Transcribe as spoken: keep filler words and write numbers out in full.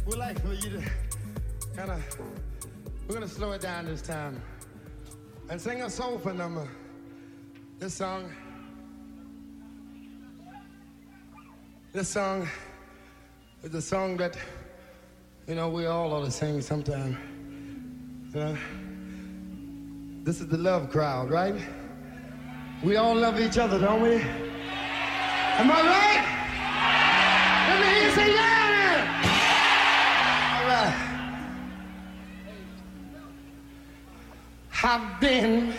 We'd like for you to kind of, we're gonna slow it down this time and sing a soulful number. This song, this song is a song that, you know, we all ought to sing sometime. You know? This is the love crowd, right? We all love each other, don't we? Am I right? Let me hear you say yeah! All right. I've been